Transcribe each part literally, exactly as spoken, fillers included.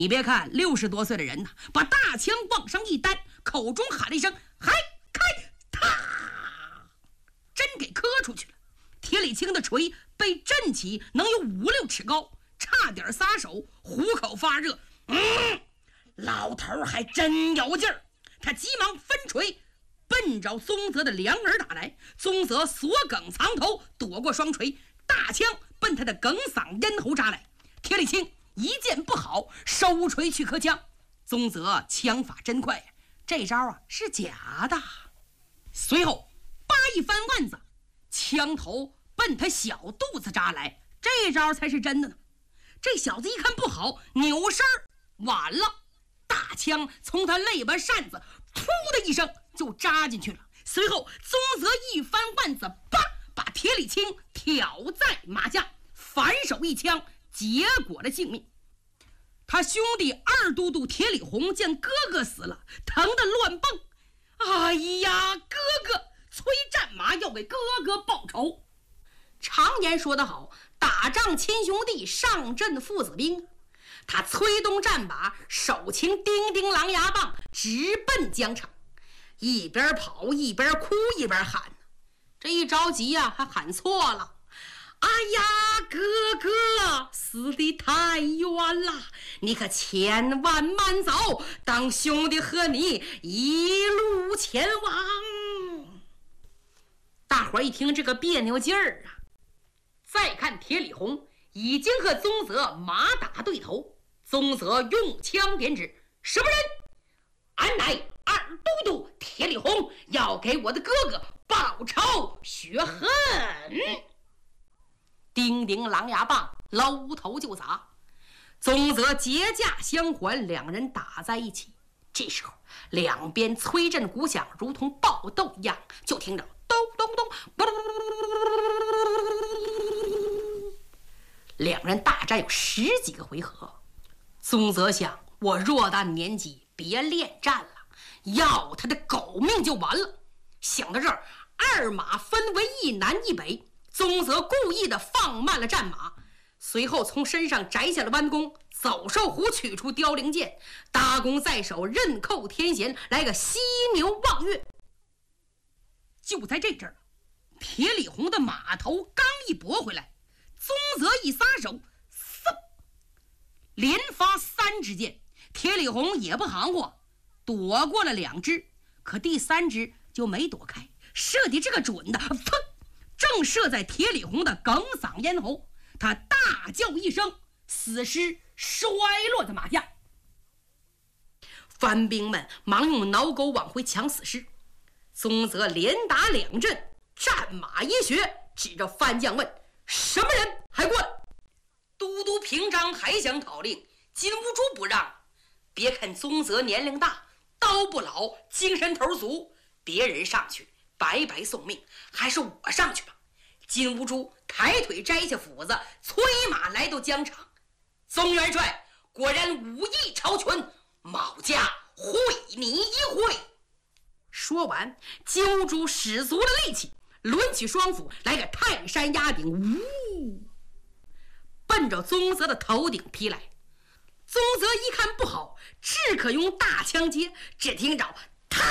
你别看六十多岁的人呐，把大枪往上一担，口中喊了一声还开，啪，真给磕出去了。铁里青的锤被震起能有五六尺高，差点撒手，虎口发热。嗯，老头还真有劲儿，他急忙分锤奔着宗泽的两耳打来。宗泽锁梗藏头，躲过双锤，大枪奔他的哽嗓咽喉扎来。铁里青一见不好，收锤去磕枪。宗泽枪法真快，这招啊是假的。随后扒一翻腕子，枪头奔他小肚子扎来，这招才是真的呢。这小子一看不好，扭身晚了，大枪从他肋巴扇子噗的一声就扎进去了。随后宗泽一翻腕子，叭，把铁里青挑在马下，反手一枪结果了性命。他兄弟二都督铁里红见哥哥死了，疼得乱蹦。哎呀，哥哥！催战马要给哥哥报仇。常言说得好，打仗亲兄弟，上阵父子兵。他催动战马，手擎叮叮狼牙棒，直奔疆场，一边跑一边哭一边喊。这一着急呀、啊，还喊错了。哎呀，哥哥，死得太冤了，你可千万慢走，当兄弟和你一路前往。大伙儿一听这个别扭劲儿啊，再看铁里红已经和宗泽马打对头。宗泽用枪点指：什么人？俺乃二都督铁里红，要给我的哥哥报仇雪恨。叮叮狼牙棒搂头就砸，宗泽结架相还，两人打在一起。这时候两边催阵鼓响，如同爆斗一样，就听着咚咚咚，两人大战有十几个回合。宗泽想，我偌大的年纪别恋战了，要他的狗命就完了。想到这儿，二马分为一南一北，宗泽故意的放慢了战马，随后从身上摘下了弯弓，走兽虎取出凋零剑，搭弓在手，刃扣天弦，来个犀牛望月。就在这阵儿，铁里红的马头刚一拨回来，宗泽一撒手，嗖，连发三支箭。铁里红也不含糊，躲过了两支，可第三支就没躲开，射的这个准的，砰，正射在铁里红的哽嗓咽喉。他大叫一声，死尸摔落在马下。番兵们忙用挠钩往回抢死尸。宗泽连打两阵，战马一血，指着番将问：什么人还过来？都督平章还想讨令，金兀术不让。别看宗泽年龄大，刀不老，精神头足，别人上去白白送命，还是我上去吧。金兀术抬腿摘下斧子，催马来到疆场。宗元帅果然武艺超群，某家会你一会。说完，金兀术使足了力气，抡起双斧，来个泰山压顶，呜，奔着宗泽的头顶劈来。宗泽一看不好，只可用大枪接，只听着踏，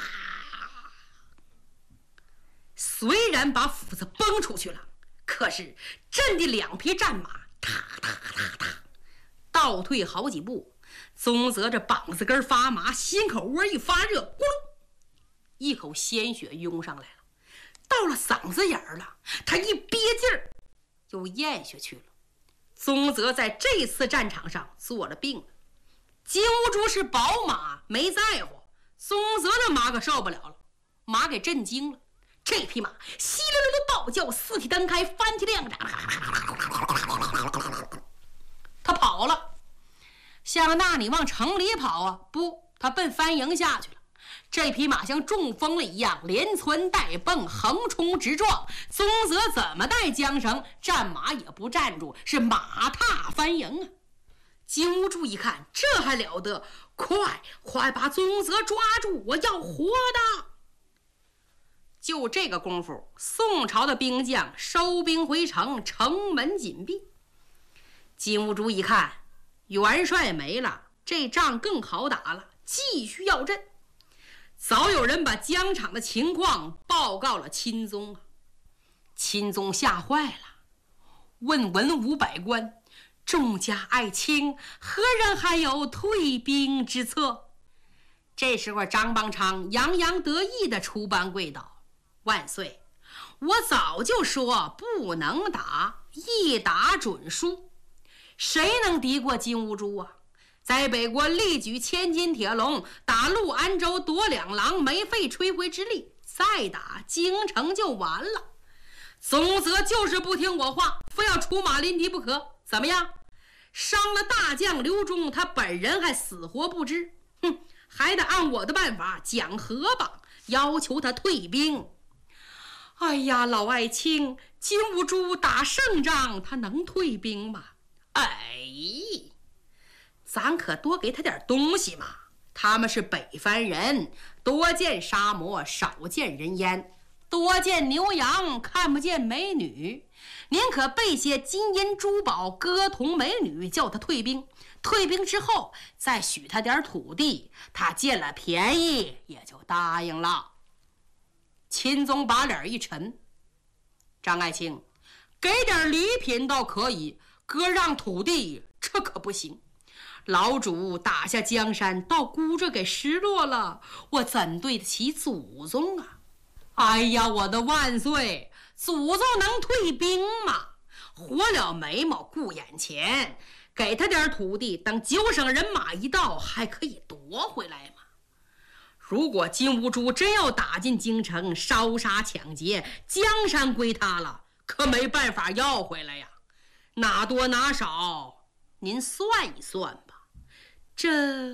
虽然把斧子崩出去了，可是震的两匹战马踏踏踏踏倒退好几步。宗泽这膀子根发麻，心口窝一发热，咕噜一口鲜血涌上来了，到了嗓子眼儿了，他一憋劲儿就咽下去了。宗泽在这次战场上做了病了。金兀术是宝马，没在乎，宗泽的马可受不了了，马给震惊了。这匹马稀溜溜的暴叫，四蹄蹬开，翻蹄亮掌，他跑了。想那你往城里跑啊？不，他奔番营下去了。这匹马像中风了一样，连窜带蹦，横冲直撞。宗泽怎么带缰绳，战马也不站住，是马踏番营啊！金兀术一看，这还了得，快快把宗泽抓住，我要活的！就这个功夫，宋朝的兵将收兵回城，城门紧闭。金兀术一看，元帅没了， 这仗更好打了，继续要阵。早有人把疆场的情况报告了钦宗啊，钦宗吓坏了，问文武百官：众家爱卿，何人还有退兵之策？这时候张邦昌洋洋得意地出班跪道：万岁，我早就说不能打，一打准输。谁能敌过金兀术啊？在北国力举千斤铁笼，打陆安州夺两狼，没费吹灰之力，再打京城就完了。总则就是不听我话，非要出马临敌不可。怎么样？伤了大将刘忠，他本人还死活不知。哼，还得按我的办法讲和吧，要求他退兵。哎呀，老爱卿，金兀术打胜仗，他能退兵吗？哎，咱可多给他点东西嘛。他们是北番人，多见沙漠，少见人烟，多见牛羊，看不见美女。您可备些金银珠宝、歌童美女，叫他退兵。退兵之后，再许他点土地，他见了便宜也就答应了。钦宗把脸一沉：张爱卿，给点礼品倒可以，割让土地这可不行。老主打下江山，倒顾着给失落了，我怎对得起祖宗啊？哎呀，我的万岁，祖宗能退兵吗？活了眉毛顾眼前，给他点土地，等九省人马一到，还可以夺回来吗？如果金兀术真要打进京城，烧杀抢劫，江山归他了，可没办法要回来呀。哪多哪少，您算一算吧。这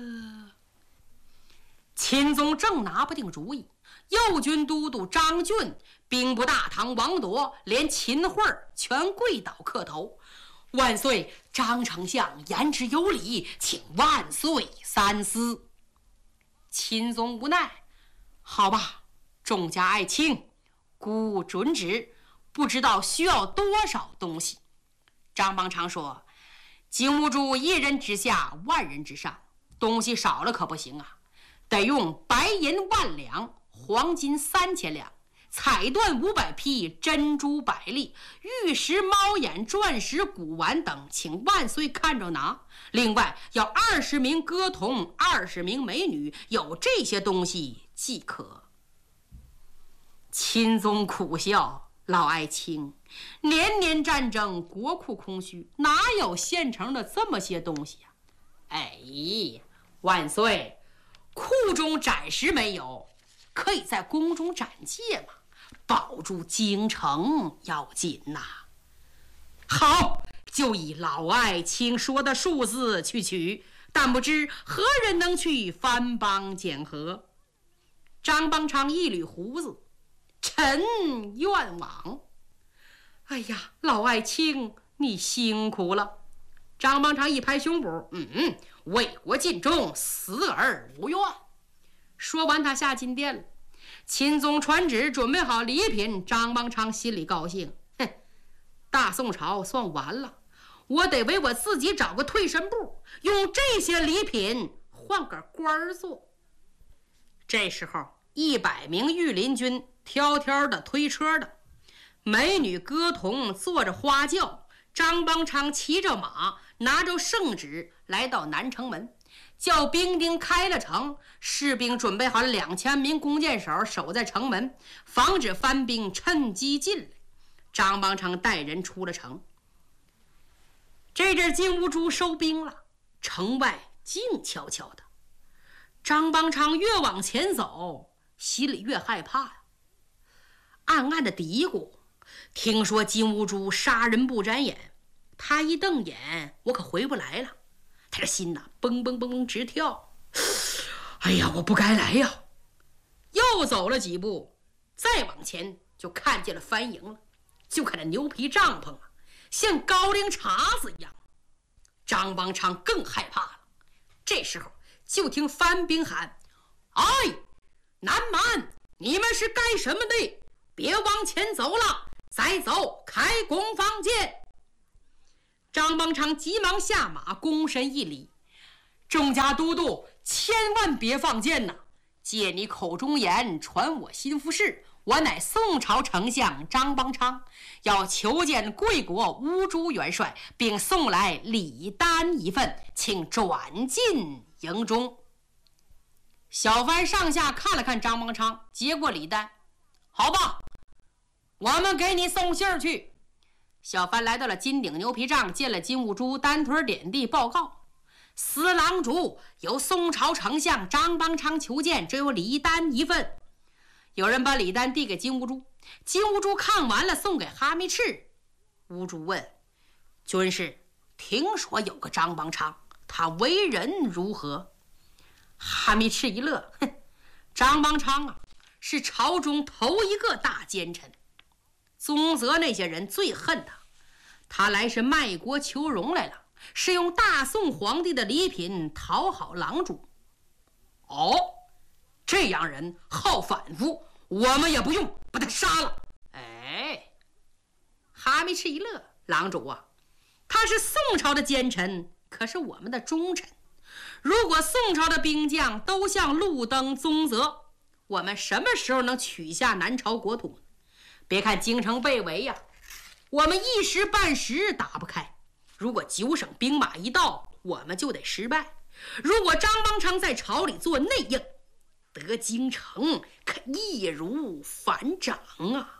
钦宗正拿不定主意，右军都督张俊、兵部大堂王铎，连秦桧全跪倒磕头：万岁，张丞相言之有理，请万岁三思。钦宗无奈：好吧，众家爱卿，孤准旨，不知道需要多少东西。张邦昌说：金兀术一人之下，万人之上，东西少了可不行啊，得用白银万两，黄金三千两，彩缎五百匹，珍珠百粒，玉石、猫眼、钻石、古玩等，请万岁看着拿。另外要二十名歌童，二十名美女，有这些东西即可。钦宗苦笑：老爱卿，年年战争，国库空虚，哪有现成的这么些东西呀？哎，万岁，库中暂时没有，可以在宫中暂借嘛，保住京城要紧呐。好，就以老爱卿说的数字去取，但不知何人能去番邦检核。张邦昌一捋胡子：臣愿往。哎呀，老爱卿，你辛苦了。张邦昌一拍胸脯：嗯，为国尽忠，死而无怨。说完，他下金殿了。钦宗传旨，准备好礼品。张邦昌心里高兴，哼，大宋朝算完了，我得为我自己找个退身部，用这些礼品换个官儿做。这时候，一百名御林军挑挑的推车的，美女歌童坐着花轿，张邦昌骑着马，拿着圣旨来到南城门，叫兵丁开了城，士兵准备好了两千名弓箭手守在城门，防止番兵趁机进来。张邦昌带人出了城。这阵金兀术收兵了，城外静悄悄的。张邦昌越往前走，心里越害怕呀，暗暗的嘀咕：听说金兀术杀人不眨眼，他一瞪眼，我可回不来了。他的心呐，蹦蹦蹦蹦直跳。哎呀，我不该来呀！又走了几步，再往前就看见了番营了。就看那牛皮帐篷啊，像高粱茬子一样。张邦昌更害怕了。这时候就听番兵喊：哎，南蛮，你们是干什么的？别往前走了，再走开弓放箭。张邦昌急忙下马，躬身一礼： 钟家都督千万别放箭呐！借你口中言，传我心腹事。我乃宋朝丞相张邦昌，要求见贵国乌珠元帅，并送来礼单一份，请转进营中。小番上下看了看张邦昌，接过礼单，好吧，我们给你送信儿去。小番来到了金顶牛皮帐，见了金兀术，单腿点地报告：司郎主，由宋朝丞相张邦昌求见，只有礼单一份。有人把礼单递给金兀术，金兀术看完了，送给哈密赤。兀术问：军师，听说有个张邦昌，他为人如何？哈密赤一乐，哼，张邦昌啊，是朝中头一个大奸臣，宗泽那些人最恨他。他来是卖国求荣来了，是用大宋皇帝的礼品讨好郎主。哦，这样人好反复，我们也不用把他杀了。哎，哈密赤一乐，郎主啊，他是宋朝的奸臣，可是我们的忠臣。如果宋朝的兵将都像路灯、宗泽，我们什么时候能取下南朝国土？别看京城被围呀，我们一时半时打不开。如果九省兵马一到，我们就得失败。如果张邦昌在朝里做内应，得京城可易如反掌啊！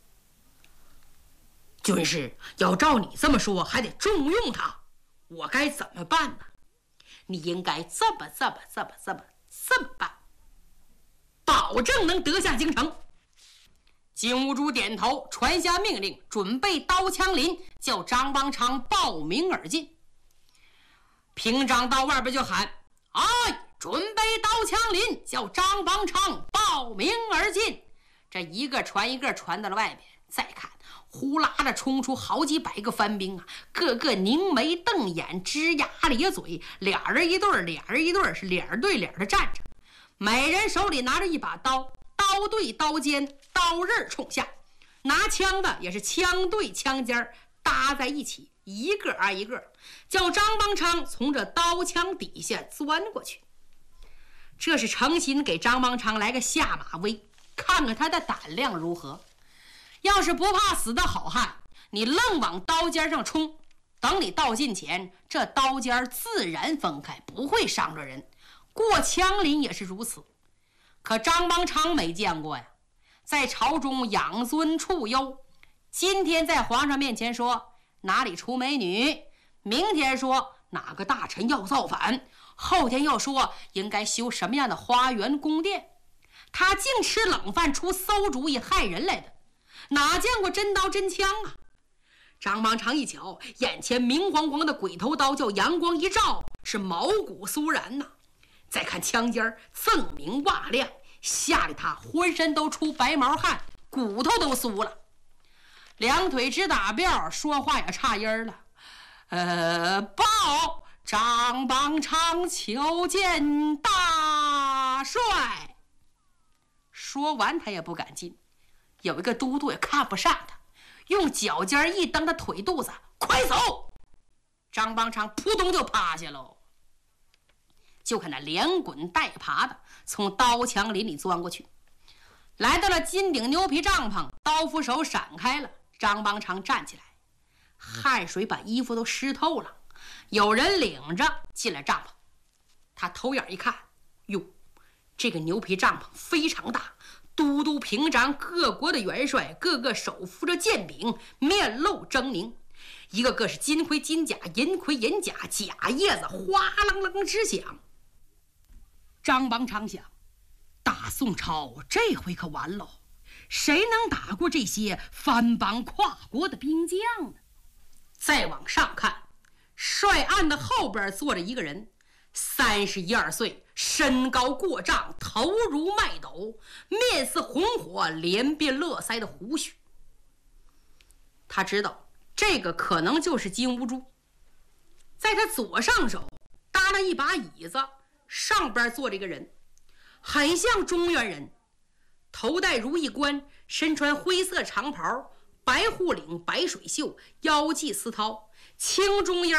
军师，要照你这么说，还得重用他，我该怎么办呢？你应该这么这么这么这么这么办，保证能得下京城。金兀术点头，传下命令，准备刀枪林，叫张邦昌报名而进。平章到外边就喊：哎，准备刀枪林，叫张邦昌报名而进。这一个传一个传到了外边，再看呼啦的冲出好几百个番兵啊，个个凝眉瞪眼，龇牙咧嘴，俩人一对俩人一对，是脸对脸的站着，每人手里拿着一把刀，刀对刀尖，刀刃冲下，拿枪的也是枪对枪尖搭在一起，一个挨一个，叫张邦昌从这刀枪底下钻过去。这是诚心给张邦昌来个下马威，看看他的胆量如何。要是不怕死的好汉，你愣往刀尖上冲，等你到近前，这刀尖自然分开，不会伤着人。过枪林也是如此。可张邦昌没见过呀，在朝中养尊处优，今天在皇上面前说哪里出美女，明天说哪个大臣要造反，后天又说应该修什么样的花园宫殿。他净吃冷饭出馊主意害人来的，哪见过真刀真枪啊？张邦昌一瞧，眼前明晃晃的鬼头刀，叫阳光一照，是毛骨酥然呐、啊。再看枪尖锃明瓦亮，吓得他浑身都出白毛汗，骨头都酥了，两腿直打吊，说话也差音了。呃，报张邦昌求见大帅。说完他也不敢进，有一个都督也看不上他，用脚尖一蹬他腿肚子，快走！张邦昌扑通就趴下喽。就看他连滚带爬的从刀墙林里钻过去，来到了金顶牛皮帐篷，刀斧手闪开了，张邦昌站起来，汗水把衣服都湿透了。有人领着进了帐篷，他头眼一看，哟，这个牛皮帐篷非常大，都督平章各国的元帅个个手扶着剑柄，面露狰狞，一个个是金盔金甲，银盔银甲，甲叶子哗啷啷直响。张邦昌想，大宋朝这回可完喽，谁能打过这些藩邦跨国的兵将呢？再往上看，帅案的后边坐着一个人，三十一二岁，身高过丈，头如麦斗，面似红火，连鬓络腮的胡须。他知道这个可能就是金兀术。在他左上手搭了一把椅子，上边坐着一个人，很像中原人，头戴如意冠，身穿灰色长袍，白护领，白水袖，腰系丝绦，青中衣儿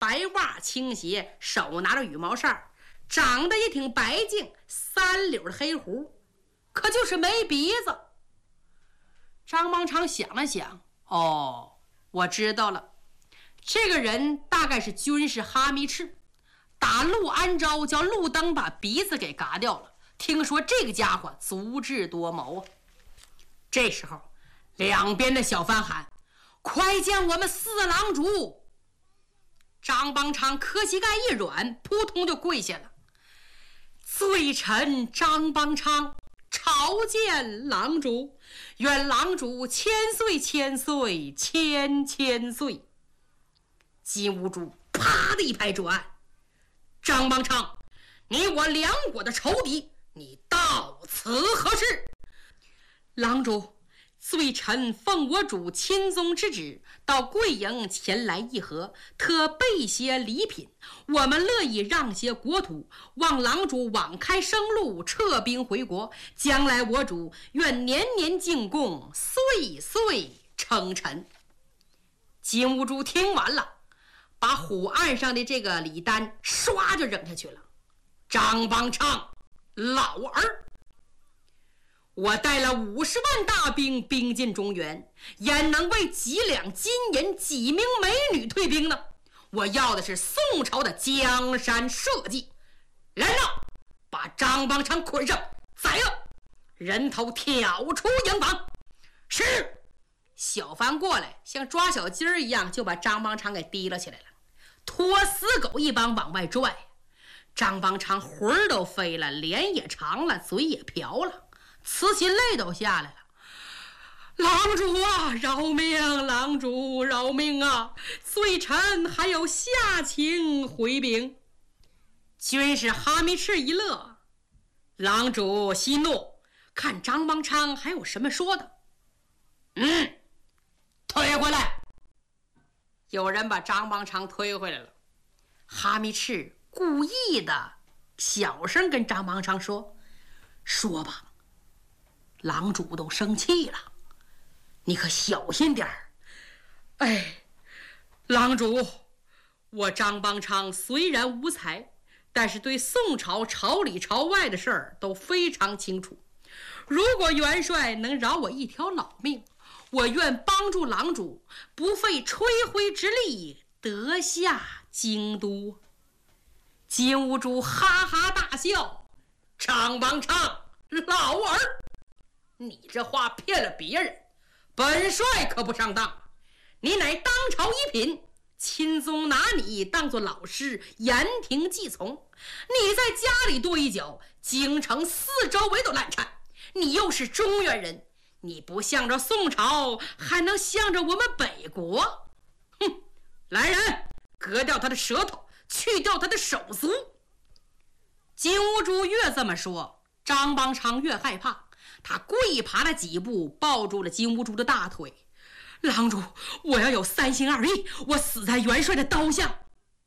白袜青鞋，手拿着羽毛扇，长得也挺白净，三绺的黑胡，可就是没鼻子。张邦昌想了想，哦，我知道了，这个人大概是军师哈密赤，打陆安州叫陆登把鼻子给嘎掉了。听说这个家伙足智多谋啊！这时候，两边的小贩喊：“快将我们四郎主！”张邦昌磕膝盖一软，扑通就跪下了。罪臣张邦昌朝见郎主，愿郎主千岁千岁千千岁。金兀术啪的一拍桌案：“张邦昌，你我两国的仇敌，你到此何事？”郎主，罪臣奉我主钦宗之旨，到贵营前来议和，特备些礼品，我们乐意让些国土，望郎主网开生路，撤兵回国。将来我主愿年年进贡，岁岁称臣。金兀术听完了，把虎案上的这个礼单唰就扔下去了。张邦昌，老儿，我带了五十万大兵兵进中原，焉能为几两金银几名美女退兵呢？我要的是宋朝的江山社稷。来人呐，把张邦昌捆上，宰了，人头挑出营房。是。小贩过来，像抓小鸡儿一样，就把张邦昌给提了起来了，拖死狗一帮往外拽。张邦昌魂儿都飞了，脸也长了，嘴也瓢了，慈禧泪都下来了。郎主啊，饶命！郎主饶命啊！罪臣还有下情回禀。军师哈密赤一乐，郎主息怒，看张邦昌还有什么说的。嗯，推回来。有人把张邦昌推回来了。哈密赤故意的小声跟张邦昌说：“说吧，郎主都生气了，你可小心点儿。”哎，郎主，我张邦昌虽然无才，但是对宋朝朝里朝外的事儿都非常清楚。如果元帅能饶我一条老命，我愿帮助郎主不费吹灰之力得下京都。金兀术哈哈大笑：“张邦昌，老儿，你这话骗了别人，本帅可不上当。你乃当朝一品，钦宗拿你当作老师，言听计从。你在家里跺一脚，京城四周围都烂颤。你又是中原人，你不向着宋朝，还能向着我们北国？哼！来人，割掉他的舌头，去掉他的手足。”金兀术越这么说，张邦昌越害怕，他跪爬了几步，抱住了金兀术的大腿。“郎主，我要有三心二意，我死在元帅的刀下。”“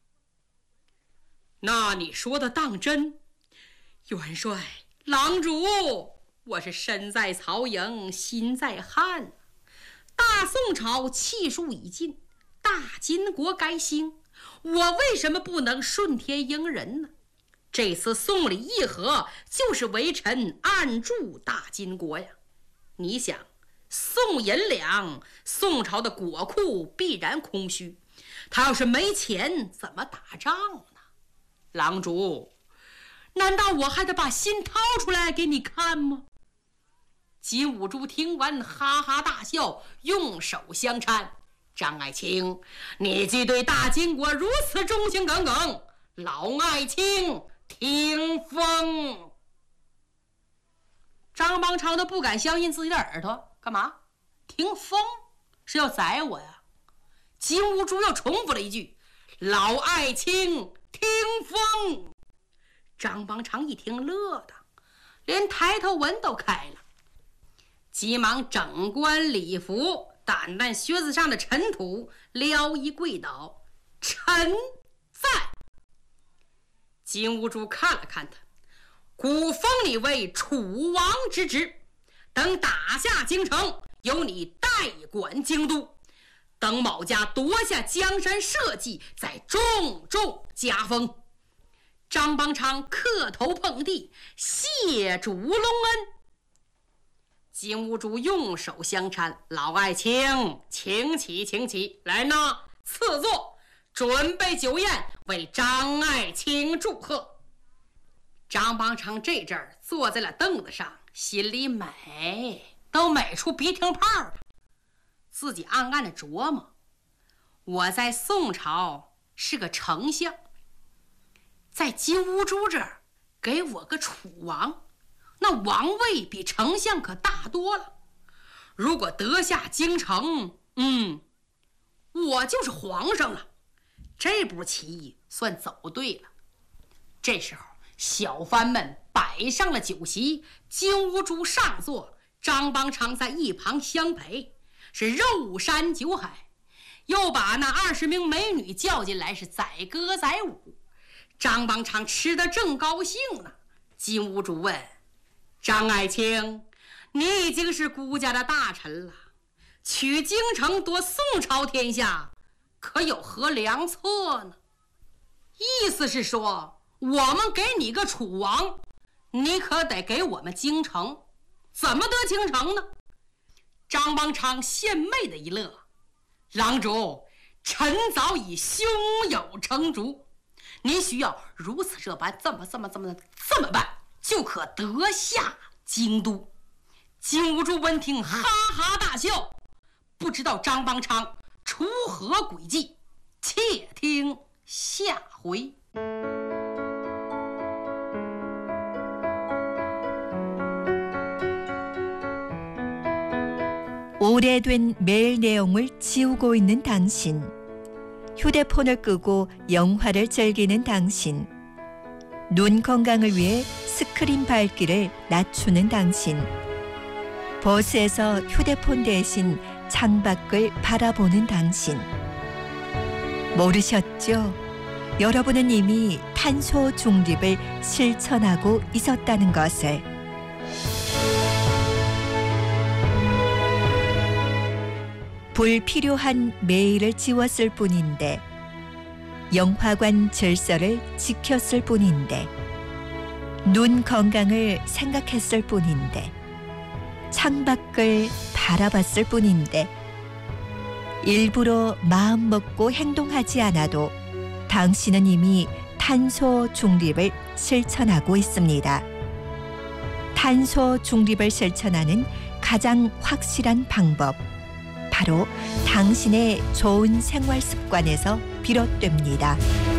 那你说的当真？”“元帅，郎主，我是身在曹营心在汉，大宋朝气数已尽，大金国该兴，我为什么不能顺天应人呢？这次送礼议和，就是为臣按住大金国呀。你想，送银两，宋朝的国库必然空虚，他要是没钱，怎么打仗呢？郎主，难道我还得把心掏出来给你看吗？”金兀术听完哈哈大笑，用手相搀：“张爱卿，你既对大金国如此忠心耿耿，老爱卿听风。”张邦昌都不敢相信自己的耳朵，干嘛？听风？是要宰我呀？金兀术又重复了一句：“老爱卿听风。”张邦昌一听乐的，连抬头纹都开了，急忙整冠礼服，掸掸靴子上的尘土，撩衣跪倒：“臣在。”金兀术看了看他：“古封你为楚王之职，等打下京城，由你代管京都。 等某家夺下江山社稷，再重重加封。张邦昌磕头碰地，谢主隆恩。金兀术用手相搀，老爱卿，请起，请起，来呐，赐座，准备酒宴，为张爱卿祝贺。张邦昌这阵儿坐在了凳子上，心里美，都美出鼻涕泡了。自己暗暗的琢磨，我在宋朝是个丞相，在金兀术这儿给我个楚王，那王位比丞相可大多了。如果得下京城，嗯，我就是皇上了。这步棋艺算走对了。这时候小番们摆上了酒席，金兀术上座，张邦昌在一旁相陪，是肉山酒海，又把那二十名美女叫进来，是载歌载舞。张邦昌吃得正高兴呢。金兀术问张爱卿，你已经是孤家的大臣了，取京城夺宋朝天下，可有何良策呢？意思是说，我们给你个楚王，你可得给我们京城。怎么得京城呢？张邦昌献媚的一乐，郎主，臣早已胸有成竹，你需要如此这般，这么这么这么这么办，就可得下京都。金兀术闻听，哈哈大笑，不知道张邦昌出何诡计，且听下回。 오래된 메일 내용을 지우고 있는 당신, 휴대폰을 끄고 영화를 즐기는 당신, 눈 건강을 위해 스크린 밝기를 낮추는 당신, 버스에서 휴대폰 대신 창밖을 바라보는 당신. 모르셨죠? 여러분은 이미 탄소 중립을 실천하고 있었다는 것을. 불필요한 메일을 지웠을 뿐인데, 영화관 질서를 지켰을 뿐인데, 눈 건강을 생각했을 뿐인데, 창밖을 바라봤을 뿐인데, 일부러 마음 먹고 행동하지 않아도 당신은 이미 탄소 중립을 실천하고 있습니다. 탄소 중립을 실천하는 가장 확실한 방법, 바로 당신의 좋은 생활 습관에서 비롯됩니다.